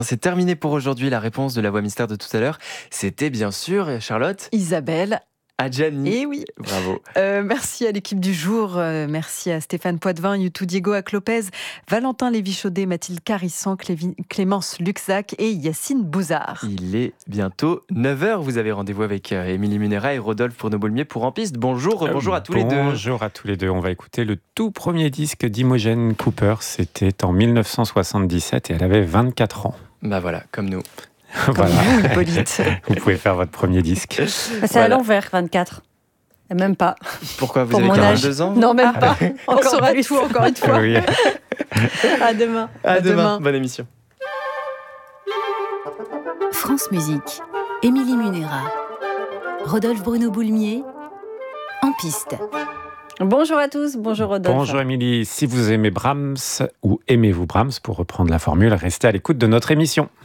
C'est terminé pour aujourd'hui. La réponse de la voix mystère de tout à l'heure, c'était bien sûr, Charlotte, Isabelle. Adjani. Et oui. Bravo. Merci à l'équipe du jour. Merci à Stéphane Poitvin, Youtou Diego Aclopez, Valentin Lévy-Chaudet, Mathilde Carissan, Clémence Luxac et Yacine Bouzard. Il est bientôt 9h. Vous avez rendez-vous avec Émilie Munera et Rodolphe Bourneau-Boulmier pour En Piste. Bonjour à tous les deux. Bonjour à tous les deux. On va écouter le tout premier disque d'Imogen Cooper. C'était en 1977 et elle avait 24 ans. Bah voilà, comme nous. Voilà. Vous, Hippolyte. Vous pouvez faire votre premier disque. C'est à l'envers, 24. Et même pas. Pourquoi vous Pour avez mon 42 ans? Non, même pas. On saura tout encore une fois. Oui. À demain. À demain. Bonne émission. France Musique, Émilie Munera, Rodolphe Bourneau-Boulmier, En Piste. Bonjour à tous, bonjour Rodolphe. Bonjour Émilie. Si vous aimez Brahms ou aimez-vous Brahms, pour reprendre la formule, restez à l'écoute de notre émission.